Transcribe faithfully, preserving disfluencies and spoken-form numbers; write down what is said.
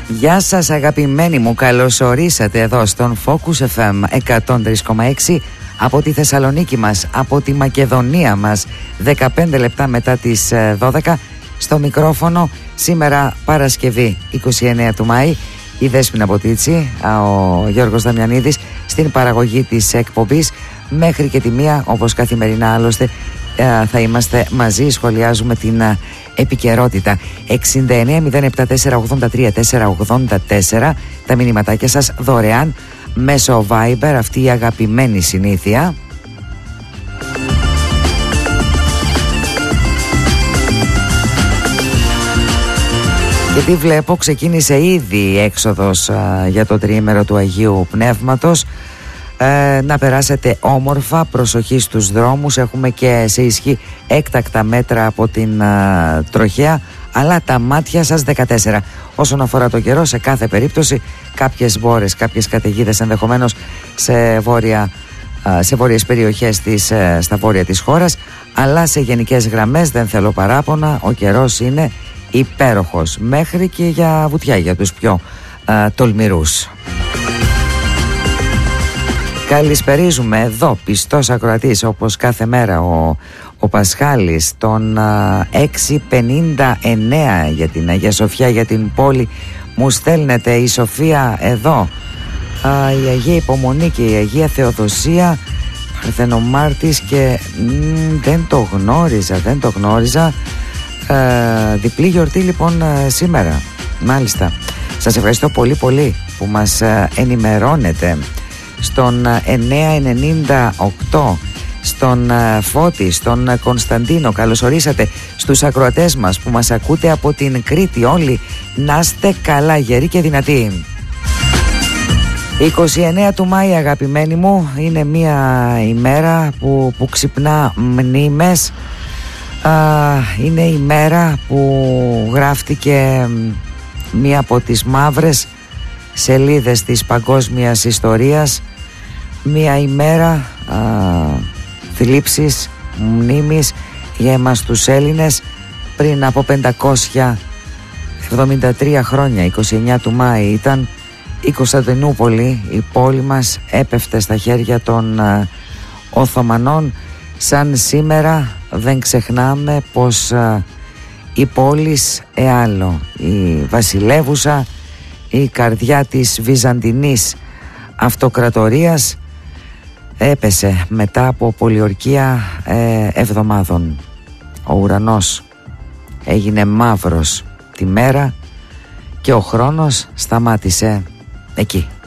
Γεια σας αγαπημένοι μου, καλώς ορίσατε εδώ στον Focus εφ εμ εκατόν τρία κόμμα έξι από τη Θεσσαλονίκη μας, από τη Μακεδονία μας, δεκαπέντε λεπτά μετά τις δώδεκα. Στο μικρόφωνο σήμερα Παρασκευή είκοσι εννέα του Μάη, η Δέσποινα Ποτίτσι, ο Γιώργος Δαμιανίδης στην παραγωγή της εκπομπής. Μέχρι και τη μία, όπως καθημερινά άλλωστε, θα είμαστε μαζί, σχολιάζουμε την επικαιρότητα. Εξήντα εννέα μηδέν επτά τέσσερα ογδόντα τρία τέσσερα ογδόντα τέσσερα τα μηνύματάκια σας δωρεάν μέσω Viber, αυτή η αγαπημένη συνήθεια. Γιατί βλέπω ξεκίνησε ήδη η έξοδος α, για το τριήμερο του Αγίου Πνεύματος. Ε, να περάσετε όμορφα, προσοχή στους δρόμους. Έχουμε και σε ισχύ έκτακτα μέτρα από την α, τροχέα, αλλά τα μάτια σας δεκατέσσερα. Όσον αφορά το καιρό, σε κάθε περίπτωση κάποιες βόρες, κάποιες καταιγίδες ενδεχομένως σε, βόρεια, α, σε βόρειες περιοχές της, ε, στα βόρεια της χώρας, αλλά σε γενικές γραμμές δεν θέλω παράπονα, ο καιρός είναι υπέροχος, μέχρι και για βουτιά για τους πιο α, τολμηρούς. Καλησπερίζουμε εδώ πιστός ακροατής όπως κάθε μέρα ο, ο Πασχάλης, τον α, έξι πενήντα εννέα για την Αγία Σοφιά, για την πόλη. Μου στέλνετε η Σοφία εδώ, α, η Αγία Υπομονή και η Αγία Θεοδοσία, Παρθενομάρτης, και μ, δεν το γνώριζα, δεν το γνώριζα. Uh, διπλή γιορτή λοιπόν uh, σήμερα. Μάλιστα. Σας ευχαριστώ πολύ πολύ που μας uh, ενημερώνετε. Στον uh, εννέα ενενήντα οκτώ, στον uh, Φώτη, στον uh, Κωνσταντίνο, καλώς ορίσατε. Στους ακροατές μας που μας ακούτε από την Κρήτη, όλοι να είστε καλά, γεροί και δυνατοί. είκοσι εννέα του Μάη αγαπημένοι μου, είναι μια ημέρα που, που ξυπνά μνήμες. Uh, είναι η μέρα που γράφτηκε μία από τις μαύρες σελίδες της παγκόσμιας ιστορίας, μία ημέρα uh, θλίψης, μνήμης για εμάς τους Έλληνες. Πριν από πεντακόσια εβδομήντα τρία χρόνια, είκοσι εννέα του Μάη ήταν, η Κωνσταντινούπολη, η πόλη μας, έπεφτε στα χέρια των uh, Οθωμανών. Σαν σήμερα δεν ξεχνάμε πως α, η πόλης εάλλο, η βασιλεύουσα, η καρδιά της Βυζαντινής Αυτοκρατορίας, έπεσε μετά από πολιορκία ε, εβδομάδων. Ο ουρανός έγινε μαύρος τη μέρα και ο χρόνος σταμάτησε εκεί.